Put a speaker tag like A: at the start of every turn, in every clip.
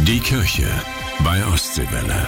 A: Die Kirche bei Ostseewelle.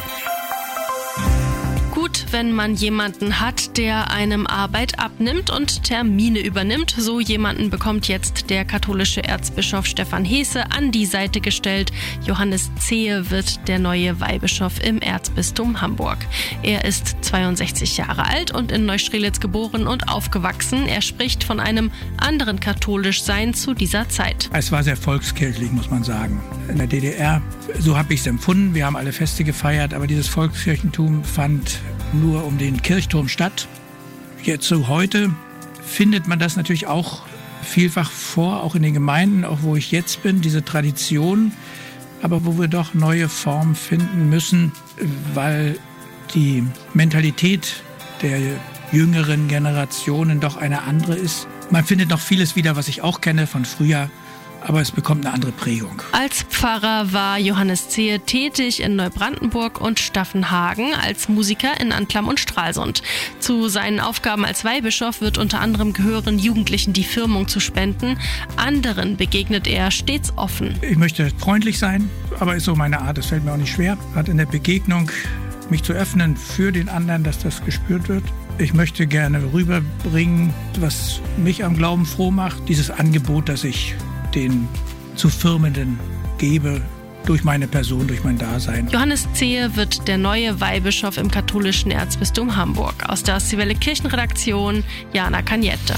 B: Gut, wenn man jemanden hat, der einem Arbeit abnimmt und Termine übernimmt. So jemanden bekommt jetzt der katholische Erzbischof Stefan Heese an die Seite gestellt. Johannes Zehe wird der neue Weihbischof im Erzbistum Hamburg. Er ist 62 Jahre alt und in Neustrelitz geboren und aufgewachsen. Er spricht von einem anderen Katholischsein zu dieser Zeit.
C: Es war sehr volkskirchlich, muss man sagen. In der DDR, so habe ich es empfunden. Wir haben alle Feste gefeiert, aber dieses Volkskirchentum fand nur um den Kirchturm statt. Jetzt so heute findet man das natürlich auch vielfach vor, auch in den Gemeinden, auch wo ich jetzt bin, diese Tradition, aber wo wir doch neue Formen finden müssen, weil die Mentalität der jüngeren Generationen doch eine andere ist. Man findet noch vieles wieder, was ich auch kenne von früher, aber es bekommt eine andere Prägung.
B: Als Pfarrer war Johannes Zehe tätig in Neubrandenburg und Staffenhagen, als Musiker in Anklam und Stralsund. Zu seinen Aufgaben als Weihbischof wird unter anderem gehören, Jugendlichen die Firmung zu spenden. Anderen begegnet er stets offen.
C: Ich möchte freundlich sein, aber ist so meine Art, das fällt mir auch nicht schwer. Hat in der Begegnung mich zu öffnen für den anderen, dass das gespürt wird. Ich möchte gerne rüberbringen, was mich am Glauben froh macht, dieses Angebot, das ich den zu Firmenden gebe, durch meine Person, durch mein Dasein.
B: Johannes Zehe wird der neue Weihbischof im katholischen Erzbistum Hamburg. Aus der Ostseewelle Kirchenredaktion, Jana Cagnette.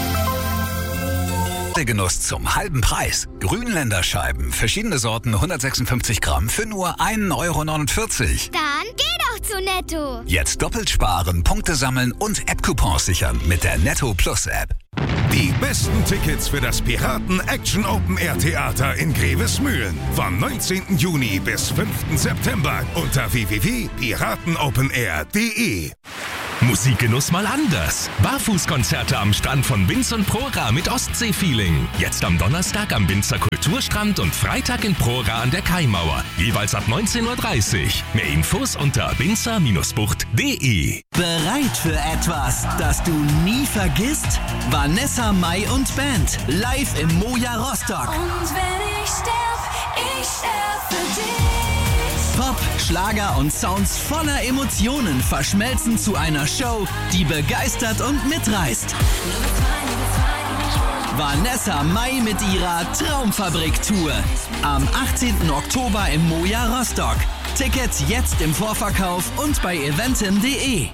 D: Der Genuss zum halben Preis. Grünländerscheiben, verschiedene Sorten, 156 Gramm für nur 1,49 Euro.
E: Dann geh doch zu Netto.
D: Jetzt doppelt sparen, Punkte sammeln und App-Coupons sichern mit der Netto Plus App.
F: Die besten Tickets für das Piraten Action Open Air Theater in Grevesmühlen vom 19. Juni bis 5. September unter www.piratenopenair.de.
G: Musikgenuss mal anders. Barfußkonzerte am Strand von Binz und Prora mit Ostsee-Feeling. Jetzt am Donnerstag am Binzer Kulturstrand und Freitag in Prora an der Kaimauer. Jeweils ab 19:30 Uhr. Mehr Infos unter binzer-bucht.de.
H: Bereit für etwas, das du nie vergisst? Vanessa Mai und Band. Live im Moja Rostock.
I: Und wenn ich sterb für dich.
H: Pop, Schlager und Sounds voller Emotionen verschmelzen zu einer Show, die begeistert und mitreißt. Vanessa Mai mit ihrer Traumfabrik-Tour. Am 18. Oktober im Moja Rostock. Tickets jetzt im Vorverkauf und bei eventim.de.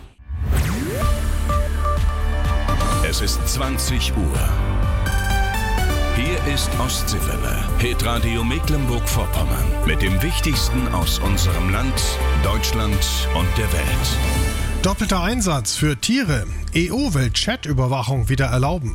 A: Es ist 20 Uhr. Hier ist Ostseewelle, Hitradio Mecklenburg-Vorpommern. Mit dem Wichtigsten aus unserem Land, Deutschland und der Welt.
J: Doppelter Einsatz für Tiere. EU will Chat-Überwachung wieder erlauben.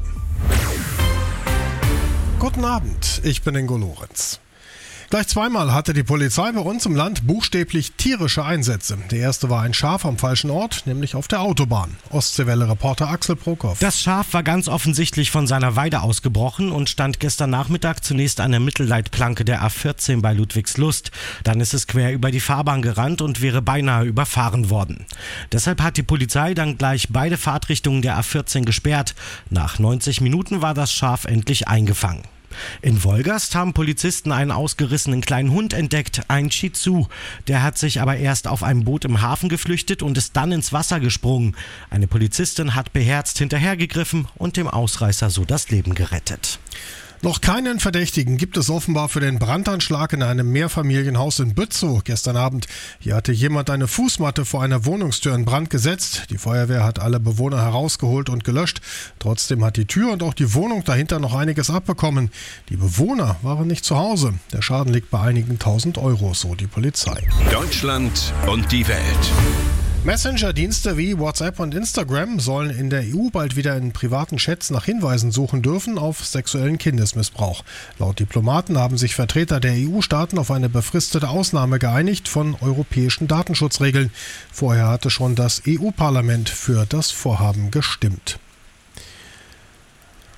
J: Guten Abend, ich bin Ingo Lorenz. Gleich zweimal hatte die Polizei bei uns im Land buchstäblich tierische Einsätze. Der erste war ein Schaf am falschen Ort, nämlich auf der Autobahn. Ostseewelle-Reporter Axel Prokop.
K: Das Schaf war ganz offensichtlich von seiner Weide ausgebrochen und stand gestern Nachmittag zunächst an der Mittelleitplanke der A14 bei Ludwigslust. Dann ist es quer über die Fahrbahn gerannt und wäre beinahe überfahren worden. Deshalb hat die Polizei dann gleich beide Fahrtrichtungen der A14 gesperrt. Nach 90 Minuten war das Schaf endlich eingefangen. In Wolgast haben Polizisten einen ausgerissenen kleinen Hund entdeckt, einen Shih Tzu. Der hat sich aber erst auf einem Boot im Hafen geflüchtet und ist dann ins Wasser gesprungen. Eine Polizistin hat beherzt hinterhergegriffen und dem Ausreißer so das Leben gerettet.
J: Noch keinen Verdächtigen gibt es offenbar für den Brandanschlag in einem Mehrfamilienhaus in Bützow gestern Abend. Hier hatte jemand eine Fußmatte vor einer Wohnungstür in Brand gesetzt. Die Feuerwehr hat alle Bewohner herausgeholt und gelöscht. Trotzdem hat die Tür und auch die Wohnung dahinter noch einiges abbekommen. Die Bewohner waren nicht zu Hause. Der Schaden liegt bei einigen 1.000 Euro, so die Polizei.
A: Deutschland und die Welt.
J: Messenger-Dienste wie WhatsApp und Instagram sollen in der EU bald wieder in privaten Chats nach Hinweisen suchen dürfen auf sexuellen Kindesmissbrauch. Laut Diplomaten haben sich Vertreter der EU-Staaten auf eine befristete Ausnahme geeinigt von europäischen Datenschutzregeln. Vorher hatte schon das EU-Parlament für das Vorhaben gestimmt.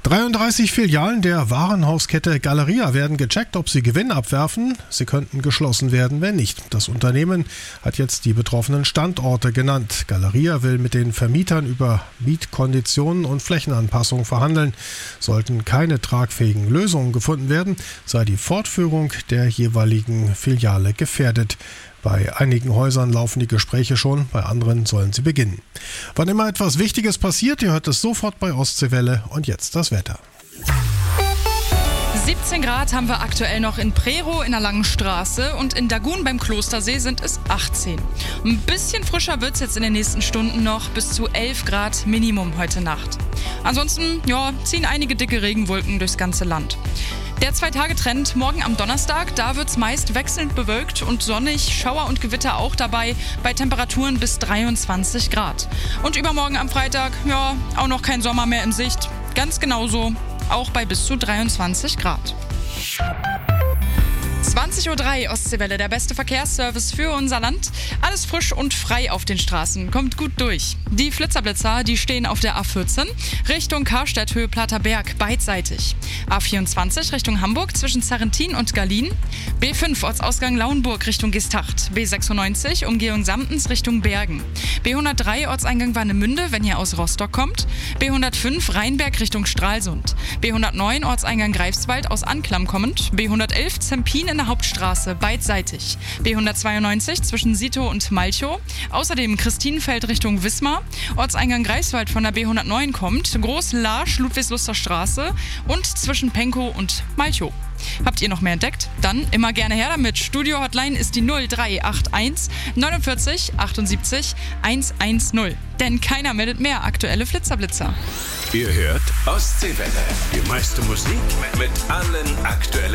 J: 33 Filialen der Warenhauskette Galeria werden gecheckt, ob sie Gewinn abwerfen. Sie könnten geschlossen werden, wenn nicht. Das Unternehmen hat jetzt die betroffenen Standorte genannt. Galeria will mit den Vermietern über Mietkonditionen und Flächenanpassung verhandeln. Sollten keine tragfähigen Lösungen gefunden werden, sei die Fortführung der jeweiligen Filiale gefährdet. Bei einigen Häusern laufen die Gespräche schon, bei anderen sollen sie beginnen. Wann immer etwas Wichtiges passiert, ihr hört es sofort bei Ostseewelle. Und jetzt das Wetter.
L: 17 Grad haben wir aktuell noch in Prerow in der Langen Straße und in Dagun beim Klostersee sind es 18. Ein bisschen frischer wird es jetzt in den nächsten Stunden noch, bis zu 11 Grad Minimum heute Nacht. Ansonsten ziehen einige dicke Regenwolken durchs ganze Land. Der 2-Tage-Trend morgen am Donnerstag, da wird es meist wechselnd bewölkt und sonnig, Schauer und Gewitter auch dabei, bei Temperaturen bis 23 Grad. Und übermorgen am Freitag, auch noch kein Sommer mehr in Sicht, ganz genauso, auch bei bis zu 23 Grad. 20:03 Uhr Ostseewelle, der beste Verkehrsservice für unser Land. Alles frisch und frei auf den Straßen, kommt gut durch. Die Flitzerblitzer, die stehen auf der A14 Richtung Karstedt, Höhe Platterberg, beidseitig. A24 Richtung Hamburg zwischen Sarrentin und Gallien. B5 Ortsausgang Lauenburg Richtung Geesthacht. B96 Umgehung Samtens Richtung Bergen. B103 Ortseingang Warnemünde, wenn ihr aus Rostock kommt. B105 Rheinberg Richtung Stralsund. B109 Ortseingang Greifswald aus Anklam kommend. B111 Zempin in der Hauptstraße, beidseitig. B192 zwischen Sito und Malchow. Außerdem Christinenfeld Richtung Wismar. Ortseingang Greifswald von der B109 kommt. Groß-Larsch, Ludwigsluster Straße und zwischen Penkow und Malchow. Habt ihr noch mehr entdeckt? Dann immer gerne her damit. Studio-Hotline ist die 0381 49 78 110. Denn keiner meldet mehr aktuelle Flitzerblitzer.
A: Ihr hört Ostseewelle. Die meiste Musik mit allen aktuellen